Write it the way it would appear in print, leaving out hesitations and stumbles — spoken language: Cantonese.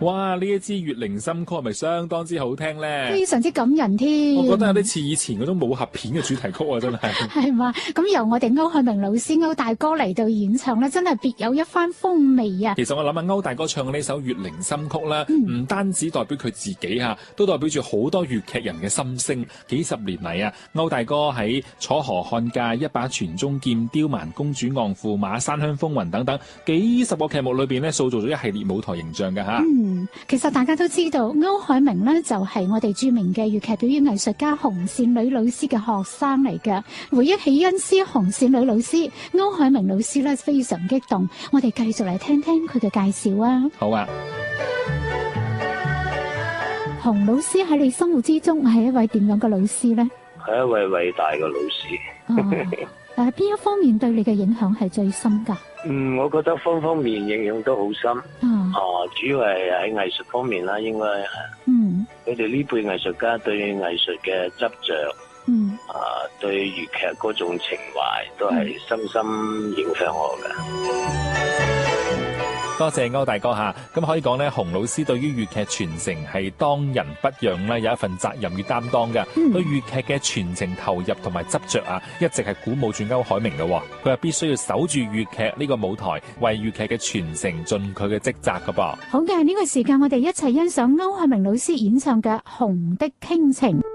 哇！呢一支《月靈心曲》係咪相當之好聽咧？ 非常之感人添。 我覺得有啲似以前嗰種武俠片嘅主題曲啊，真係。 係嘛？咁由我哋歐海明老師歐大哥嚟到演唱咧，真係別有一番風味啊！ 其實我諗歐大哥唱嘅呢首《月靈心曲》咧，唔單止代表佢自己嚇，都代表住好多粵劇人嘅心聲。幾十年嚟啊，歐大哥喺《楚河漢界》、《一把傳中劍》、《刁蠻公主昂駙馬》、《山鄉風雲》等等幾十個劇目裏邊咧，塑造咗一系列舞台形象嘅嚇。 其實大家都知道，歐海明呢就係我哋著名嘅粵劇表演藝術家紅線女老師嘅學生嚟嘅。回憶起恩師紅線女老師，歐海明老師呢非常激動。我哋繼續嚟聽聽佢嘅介紹啊。 好啊。 洪老師喺你心目之中係一位點樣嘅老師呢？ 係一位偉大嘅老師。 邊一方面對你嘅影響係最深噶？ 我覺得方方面面影響都好深。主要係喺藝術方面啦，應該係。佢哋呢輩藝術家對藝術嘅執着，對粵劇嗰種情懷，都係深深影響我嘅。 多謝歐大哥嚇，咁可以講咧，洪老師對於粵劇傳承係當仁不讓咧，有一份責任與擔當嘅。對粵劇嘅傳承投入同埋執着啊，一直係鼓舞住歐海明嘅。佢話必須要守住粵劇呢個舞台，為粵劇嘅傳承盡佢嘅職責嘅噃。 好嘅，呢個時間我哋一齊欣賞歐海明老師演唱嘅《紅的傾情》。